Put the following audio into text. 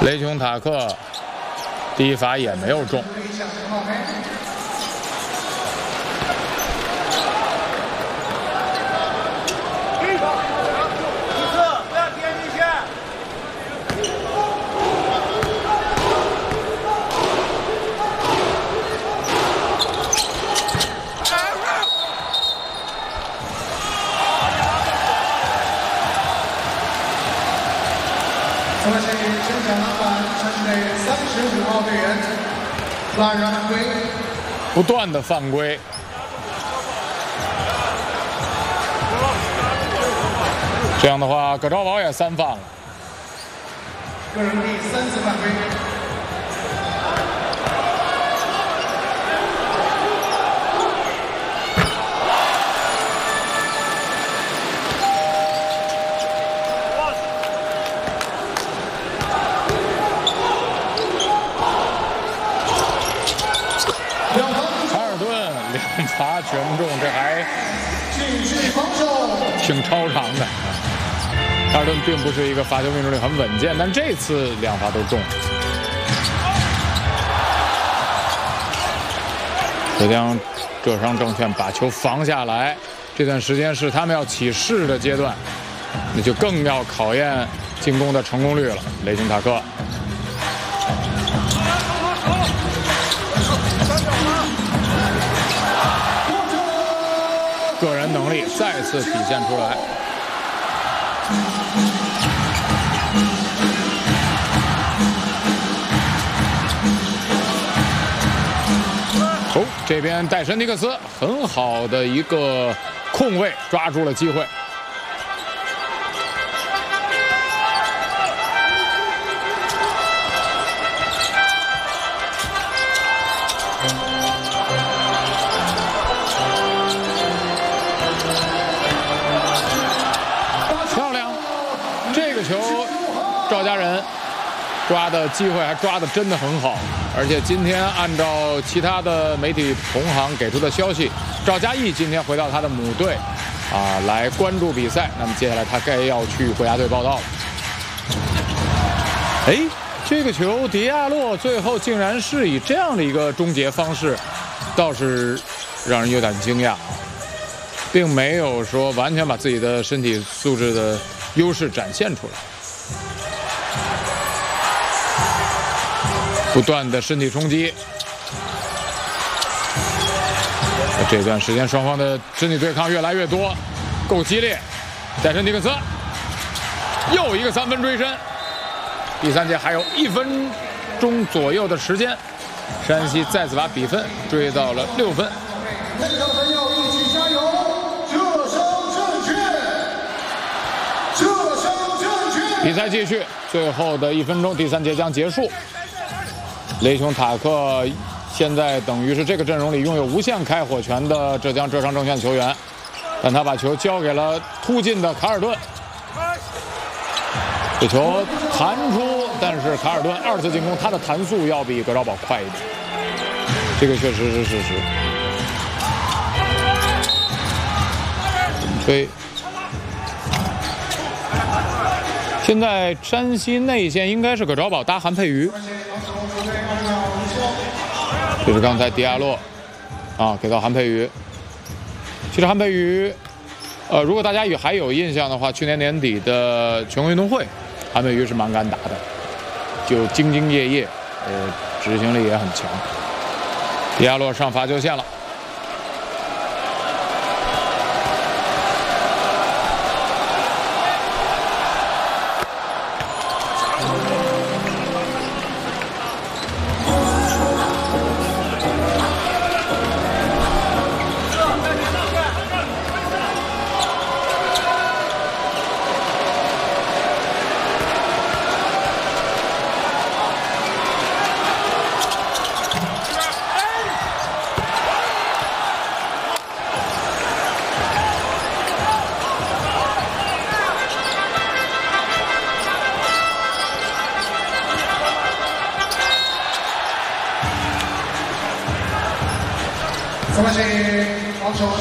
雷琼塔克第一罚也没有中。 那么，现在现场篮板传是35号队员拉人犯规， 不断的犯规。这样的话，葛兆宝也3犯了。 个人第3次犯规。 2罚全中，这还继续防守， 挺超常的。卡尔顿并不是一个罚球命中率很稳健，但这次2罚都中。浙江浙商证券把球防下来，这段时间是他们要起势的阶段，那就更要考验进攻的成功率了。雷霆塔克。个人能力再次体现出来。哦，这边戴森尼克斯很好的一个空位，抓住了机会。球，赵家人抓的机会还抓的真的很好，而且今天按照其他的媒体同行给出的消息，赵嘉毅今天回到他的母队，来关注比赛。那么接下来他该要去国家队报道了。哎，这个球迪亚洛最后竟然是以这样的一个终结方式，倒是让人有点惊讶，并没有说完全把自己的身体素质的优势展现出来，不断的身体冲击。这段时间双方的身体对抗越来越多，够激烈。戴森尼克斯又一个3分追身。第3节还有1分钟左右的时间，山西再次把比分追到了6分。 一起加油！浙商证券。 比赛继续，最后的1分钟，第3节将结束。雷琼塔克现在等于是这个阵容里拥有无限开火权的浙江浙商证券球员，但他把球交给了突进的卡尔顿。这球弹出，但是卡尔顿2次进攻，他的弹速要比葛兆宝快一点，这个确实是事实。吹。现在山西内线应该是葛兆宝搭韩佩瑜，这是刚才迪亚洛给到韩佩瑜。其实韩佩瑜，如果大家还有印象的话，去年年底的全国运动会，韩佩瑜是蛮敢打的，就兢兢业业，执行力也很强。迪亚洛上罚球线了。 咱们是防守。